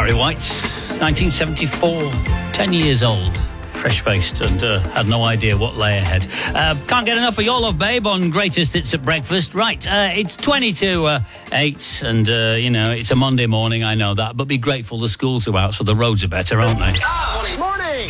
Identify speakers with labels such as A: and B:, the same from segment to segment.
A: Barry White, 1974, 10 years old, fresh-faced, and had no idea what lay ahead. Can't get enough of your love, babe, on Greatest Hits at Breakfast. Right, it's 20 to 8, and, it's a Monday morning, I know that, but be grateful the schools are out, so the roads are better, aren't they?
B: Morning!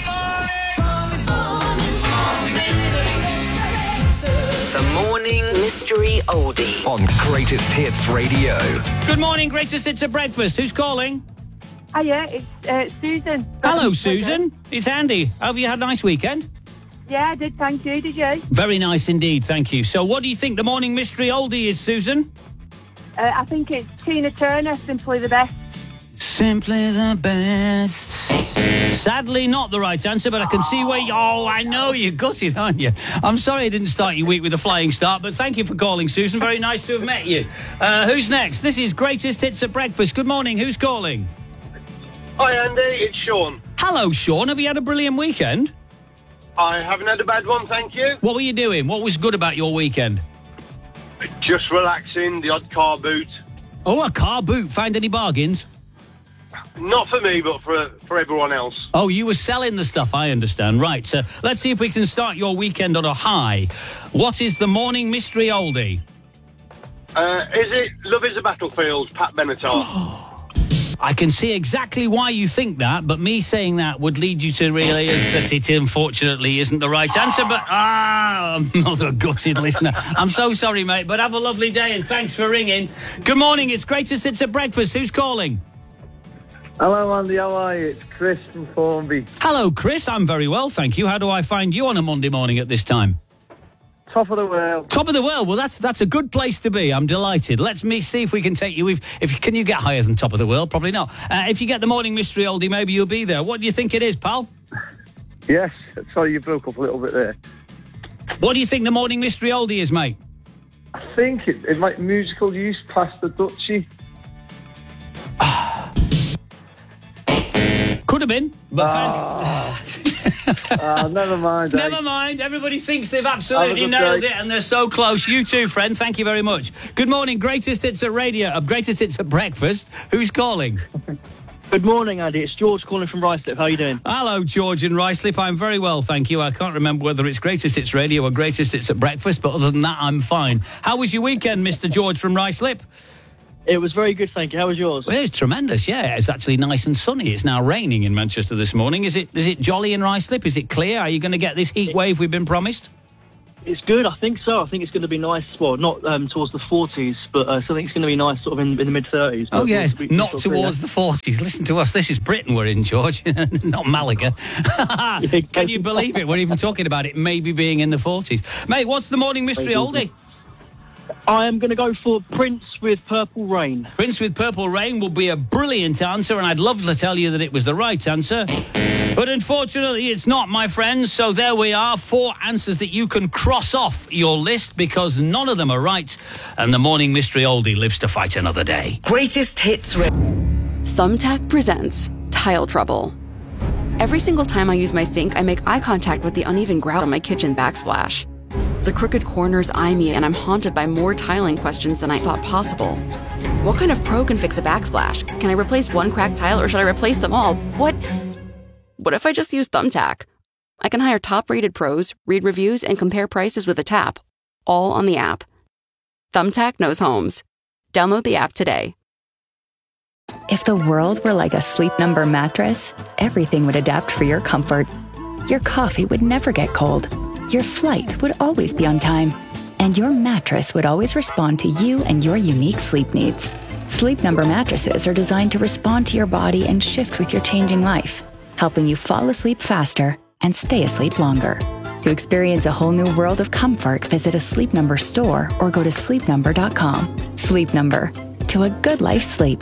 C: The Morning Mystery Oldie
B: On Greatest Hits Radio.
A: Good morning, Greatest Hits at Breakfast. Who's calling?
D: Hiya, it's Susan.
A: Hello, Susan. It's Andy. Have you had a nice weekend?
D: Yeah, I did, thank you. Did you?
A: Very nice indeed, thank you. So what do you think the morning mystery oldie is, Susan?
D: I think it's Tina Turner, Simply the Best.
A: Simply the best. Sadly, not the right answer, but I can see where you... Oh, I know you got it, aren't you? I'm sorry I didn't start your week with a flying start, but thank you for calling, Susan. Very nice to have met you. Who's next? This is Greatest Hits at Breakfast. Good morning. Who's calling?
E: Hi Andy, it's Sean.
A: Hello, Sean. Have you had a brilliant weekend?
E: I haven't had a bad one, thank you.
A: What were you doing? What was good about your weekend?
E: Just relaxing, the odd car boot.
A: Oh, a car boot. Find any bargains?
E: Not for me, but for everyone else.
A: Oh, you were selling the stuff, I understand. Right, let's see if we can start your weekend on a high. What is the morning mystery oldie?
E: Is it Love is a Battlefield, Pat Benatar?
A: I can see exactly why you think that, but me saying that would lead you to realise that it unfortunately isn't the right answer, but I'm not a gutted listener. I'm so sorry, mate, but have a lovely day and thanks for ringing. Good morning, it's Greatest Hits at Breakfast. Who's calling?
F: Hello, Andy. How are you? It's Chris from Formby.
A: Hello, Chris. I'm very well, thank you. How do I find you on a Monday morning at this time?
F: Top of the world.
A: Top of the world. Well, that's a good place to be. I'm delighted. Let me see if we can take you. Can you get higher than top of the world? Probably not. If you get the morning mystery oldie, maybe you'll be there. What do you think it is, pal?
F: Yes. Sorry, you broke up a little bit there.
A: What do you think the morning mystery oldie is, mate?
F: I think it might musical use past the Dutchie.
A: Could have been, but
F: never mind.
A: Never mind. Everybody thinks they've absolutely nailed it, and they're so close. You too, friend. Thank you very much. Good morning, Greatest Hits at Radio, Greatest Hits at Breakfast. Who's calling?
G: Good morning, Andy. It's George calling from Ruislip. How are you doing?
A: Hello, George in Ruislip. I'm very well, thank you. I can't remember whether it's Greatest Hits Radio or Greatest Hits at Breakfast, but other than that, I'm fine. How was your weekend, Mr. George from Ruislip?
G: It was very good, thank you. How was yours?
A: Well, it's tremendous, yeah. It's actually nice and sunny. It's now raining in Manchester this morning. Is it jolly in Ruislip? Is it clear? Are you going to get this heat wave we've been promised?
G: It's good, I think so. I think it's going to be nice, well, not towards the 40s, but I think it's going to be nice sort of in the mid-30s.
A: Oh, yeah, not towards the 40s. Listen to us. This is Britain we're in, George, not Malaga. Can you believe it? We're even talking about it maybe being in the 40s. Mate, what's the morning mystery oldie?
G: I am going to go for Prince with Purple Rain.
A: Prince with Purple Rain will be a brilliant answer, and I'd love to tell you that it was the right answer. But unfortunately, it's not, my friends. So there we are, 4 answers that you can cross off your list because none of them are right. And the morning mystery oldie lives to fight another day.
C: Greatest Hits
H: Thumbtack presents Tile Trouble. Every single time I use my sink, I make eye contact with the uneven grout on my kitchen backsplash. The crooked corners eye me, and I'm haunted by more tiling questions than I thought possible. What kind of pro can fix a backsplash? Can I replace one cracked tile, or should I replace them all? What if I just use Thumbtack? I can hire top-rated pros, read reviews, and compare prices with a tap, all on the app. Thumbtack knows homes. Download the app today.
I: If the world were like a Sleep Number mattress, everything would adapt for your comfort. Your coffee would never get cold. Your flight would always be on time, and your mattress would always respond to you and your unique sleep needs. Sleep Number mattresses are designed to respond to your body and shift with your changing life, helping you fall asleep faster and stay asleep longer. To experience a whole new world of comfort, visit a Sleep Number store or go to sleepnumber.com. Sleep Number, to a good life's sleep.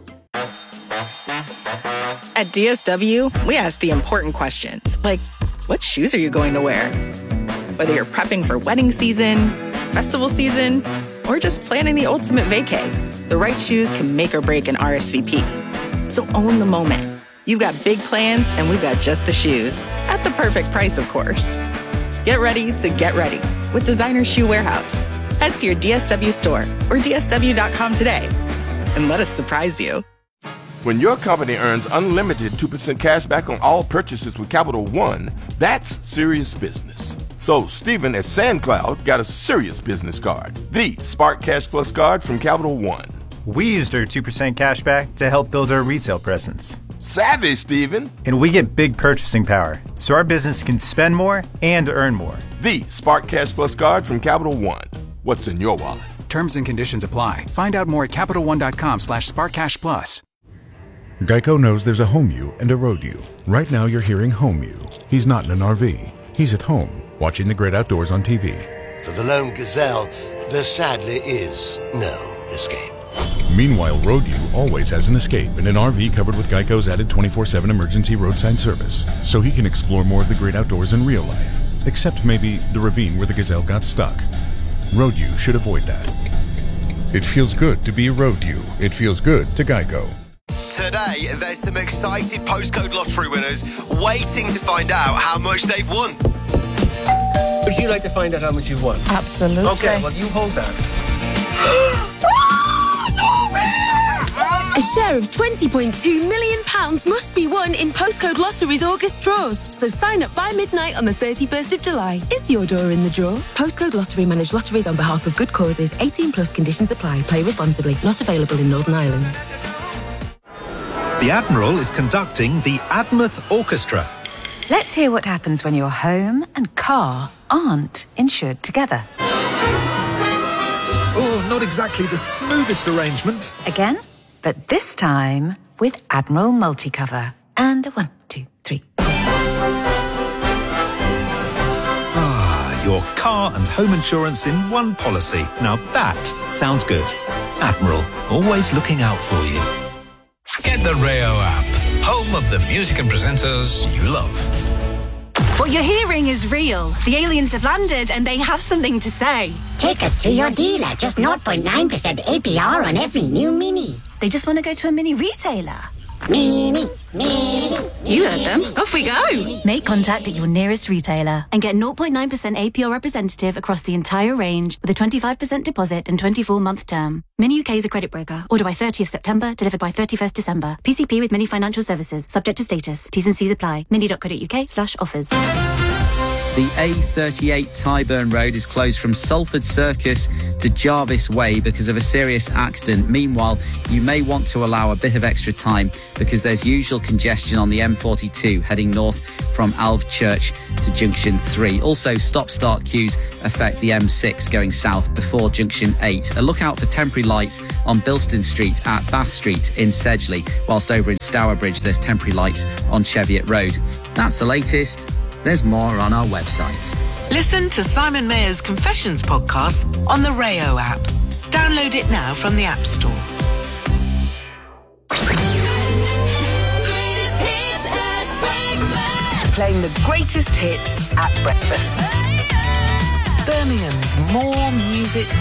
J: At DSW, we ask the important questions, like, what shoes are you going to wear? Whether you're prepping for wedding season, festival season, or just planning the ultimate vacay, the right shoes can make or break an RSVP. So own the moment. You've got big plans, and we've got just the shoes. At the perfect price, of course. Get ready to get ready with Designer Shoe Warehouse. Head to your DSW store or DSW.com today and let us surprise you.
K: When your company earns unlimited 2% cash back on all purchases with Capital One, that's serious business. So Stephen at SandCloud got a serious business card, the Spark Cash Plus card from Capital One.
L: We used our 2% cash back to help build our retail presence.
K: Savvy, Stephen.
L: And we get big purchasing power, so our business can spend more and earn more.
K: The Spark Cash Plus card from Capital One. What's in your wallet?
M: Terms and conditions apply. Find out more at CapitalOne.com/SparkCashPlus.
N: Geico knows there's a home you and a road you. Right now you're hearing home you. He's not in an RV. He's at home, watching the great outdoors on TV.
O: For the lone gazelle, there sadly is no escape.
N: Meanwhile, road you always has an escape in an RV covered with Geico's added 24/7 emergency roadside service, so he can explore more of the great outdoors in real life. Except maybe the ravine where the gazelle got stuck. Road you should avoid that. It feels good to be road you. It feels good to Geico.
P: Today, there's some excited postcode lottery winners waiting to find out how much they've won.
Q: Would you like to find out how much you've won?
J: Absolutely.
Q: Okay, well, you hold that.
R: A share of £20.2 million must be won in Postcode Lottery's August draws. So sign up by midnight on the 31st of July. Is your door in the draw? Postcode Lottery manage lotteries on behalf of good causes. 18 plus conditions apply. Play responsibly. Not available in Northern Ireland.
S: The Admiral is conducting the Admouth Orchestra.
T: Let's hear what happens when your home and car aren't insured together.
S: Oh, not exactly the smoothest arrangement.
T: Again? But this time with Admiral Multicover. And 1, 2, 3.
S: Ah, your car and home insurance in one policy. Now that sounds good. Admiral, always looking out for you.
U: Get the Rayo app, home of the music and presenters you love.
V: What you're hearing is real. The aliens have landed and they have something to say.
W: Take us to your dealer. Just 0.9% APR on every new Mini.
V: They just want to go to a mini retailer.
W: Mini.
V: You heard them. Off we go. Make contact at your nearest retailer and get 0.9% APR representative across the entire range with a 25% deposit and 24-month term. Mini UK is a credit broker. Order by 30th September, delivered by 31st December. PCP with Mini Financial Services. Subject to status. T's and C's apply. mini.co.uk/offers.
X: The A38 Tyburn Road is closed from Salford Circus to Jarvis Way because of a serious accident. Meanwhile, you may want to allow a bit of extra time because there's usual congestion on the M42 heading north from Alvechurch to Junction 3. Also, stop-start queues affect the M6 going south before Junction 8. A look out for temporary lights on Bilston Street at Bath Street in Sedgley, whilst over in Stourbridge there's temporary lights on Cheviot Road. That's the latest. There's more on our website.
C: Listen to Simon Mayer's Confessions podcast on the Rayo app. Download it now from the App Store.
Y: Greatest hits at breakfast.
C: Playing the greatest hits at breakfast. Birmingham's More Music